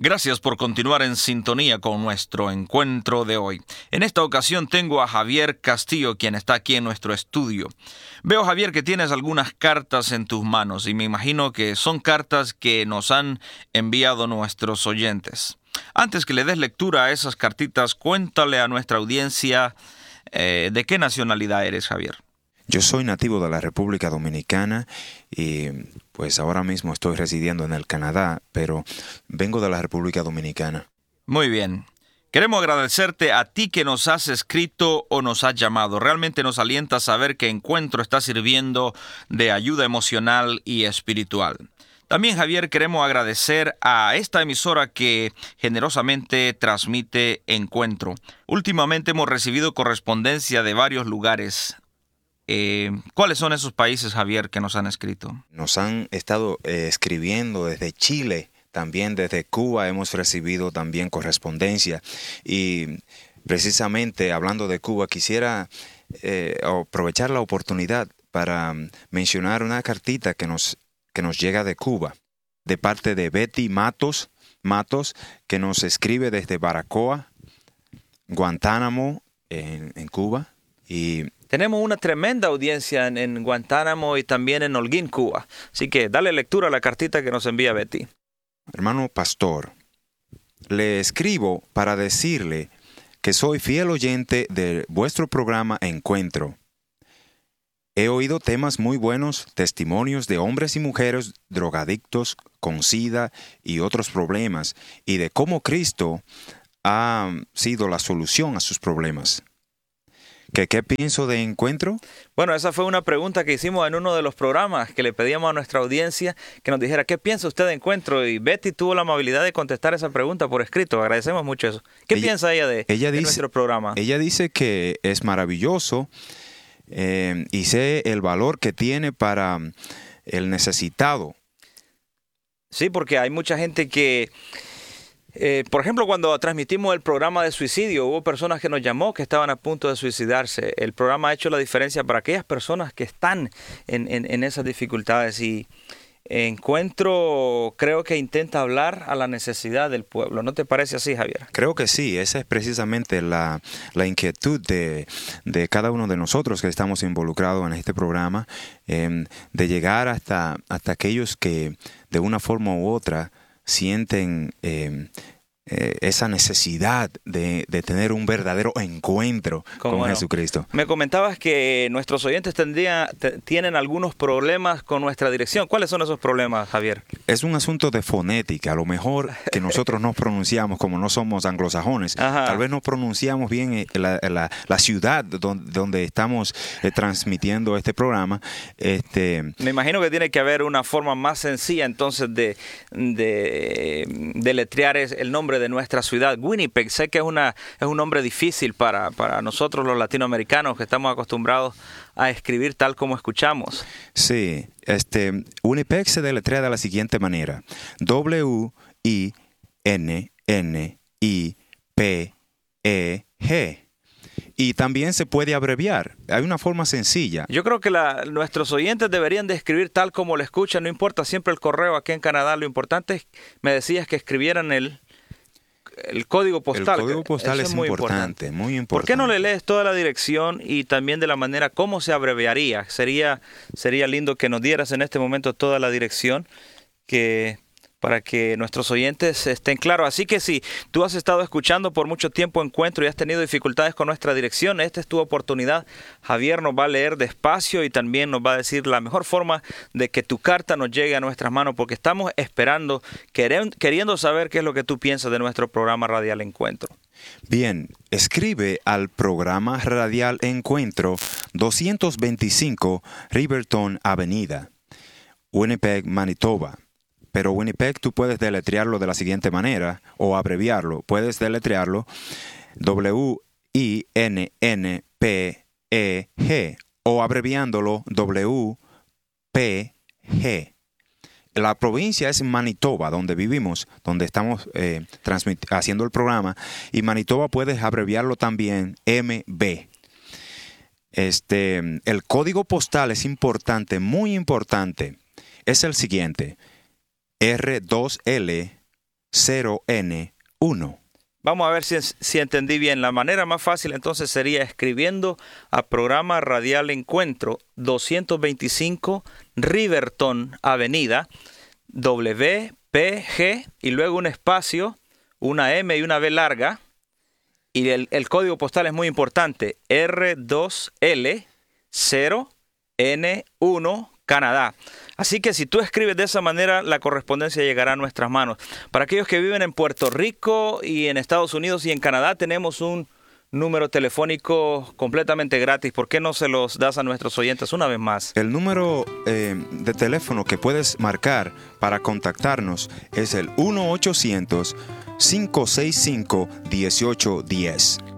Gracias por continuar en sintonía con nuestro encuentro de hoy. En esta ocasión tengo a Javier Castillo, quien está aquí en nuestro estudio. Veo, Javier, que tienes algunas cartas en tus manos y me imagino que son cartas que nos han enviado nuestros oyentes. Antes que le des lectura a esas cartitas, cuéntale a nuestra audiencia de qué nacionalidad eres, Javier. Yo soy nativo de la República Dominicana y pues ahora mismo estoy residiendo en el Canadá, pero vengo de la República Dominicana. Muy bien. Queremos agradecerte a ti que nos has escrito o nos has llamado. Realmente nos alienta saber que Encuentro está sirviendo de ayuda emocional y espiritual. También, Javier, queremos agradecer a esta emisora que generosamente transmite Encuentro. Últimamente hemos recibido correspondencia de varios lugares. ¿Cuáles son esos países, Javier, que nos han escrito? Nos han estado escribiendo desde Chile, también desde Cuba hemos recibido también correspondencia. Y precisamente hablando de Cuba, quisiera aprovechar la oportunidad para mencionar una cartita que nos llega de Cuba, de parte de Betty Matos, que nos escribe desde Baracoa, Guantánamo, en Cuba. Y tenemos una tremenda audiencia en Guantánamo y también en Holguín, Cuba. Así que dale lectura a la cartita que nos envía Betty. Hermano pastor, le escribo para decirle que soy fiel oyente de vuestro programa Encuentro. He oído temas muy buenos, testimonios de hombres y mujeres drogadictos con SIDA y otros problemas, y de cómo Cristo ha sido la solución a sus problemas. ¿Qué pienso de Encuentro? Bueno, esa fue una pregunta que hicimos en uno de los programas, que le pedíamos a nuestra audiencia que nos dijera ¿qué piensa usted de Encuentro? Y Betty tuvo la amabilidad de contestar esa pregunta por escrito. Agradecemos mucho eso. ¿Qué piensa ella de nuestro programa? Ella dice que es maravilloso y sé el valor que tiene para el necesitado. Sí, porque hay mucha gente que... por ejemplo, cuando transmitimos el programa de suicidio, hubo personas que nos llamó que estaban a punto de suicidarse. El programa ha hecho la diferencia para aquellas personas que están en esas dificultades. Y Encuentro creo que intenta hablar a la necesidad del pueblo. ¿No te parece así, Javier? Creo que sí. Esa es precisamente la inquietud de cada uno de nosotros que estamos involucrados en este programa, de llegar hasta aquellos que de una forma u otra sienten esa necesidad de tener un verdadero encuentro con Jesucristo. Me comentabas que nuestros oyentes tienen algunos problemas con nuestra dirección. ¿Cuáles son esos problemas, Javier? Es un asunto de fonética. A lo mejor que nosotros no pronunciamos, como no somos anglosajones, tal vez no pronunciamos bien la ciudad donde estamos transmitiendo este programa. Me imagino que tiene que haber una forma más sencilla entonces de deletrear el nombre de nuestra ciudad, Winnipeg. Sé que es un nombre difícil para nosotros los latinoamericanos que estamos acostumbrados a escribir tal como escuchamos. Sí, Winnipeg se deletrea de la siguiente manera: W-I-N-N-I-P-E-G. Y también se puede abreviar. Hay una forma sencilla. Yo creo que nuestros oyentes deberían de escribir tal como lo escuchan. No importa siempre el correo aquí en Canadá. Lo importante es, me decías, que escribieran el código postal. El código postal es muy importante. ¿Por qué no le lees toda la dirección y también de la manera cómo se abreviaría? Sería lindo que nos dieras en este momento toda la dirección para que nuestros oyentes estén claros. Así que si tú has estado escuchando por mucho tiempo Encuentro y has tenido dificultades con nuestra dirección, esta es tu oportunidad. Javier nos va a leer despacio y también nos va a decir la mejor forma de que tu carta nos llegue a nuestras manos, porque estamos esperando, queriendo saber qué es lo que tú piensas de nuestro programa radial Encuentro. Bien, escribe al programa radial Encuentro, 225 Riverton Avenida, Winnipeg, Manitoba. Pero Winnipeg tú puedes deletrearlo de la siguiente manera o abreviarlo. Puedes deletrearlo W-I-N-N-P-E-G o abreviándolo W-P-G. La provincia es Manitoba, donde vivimos, donde estamos haciendo el programa. Y Manitoba puedes abreviarlo también MB. El código postal es importante, muy importante. Es el siguiente: R2L 0N1. Vamos a ver si entendí bien. La manera más fácil entonces sería escribiendo a Programa Radial Encuentro, 225 Riverton Avenida, WPG, y luego un espacio, una M y una B larga, y el código postal es muy importante, R2L0N1, Canadá. Así que si tú escribes de esa manera, la correspondencia llegará a nuestras manos. Para aquellos que viven en Puerto Rico y en Estados Unidos y en Canadá, tenemos un número telefónico completamente gratis. ¿Por qué no se los das a nuestros oyentes una vez más? El número de teléfono que puedes marcar para contactarnos es el 1-800-565-1810.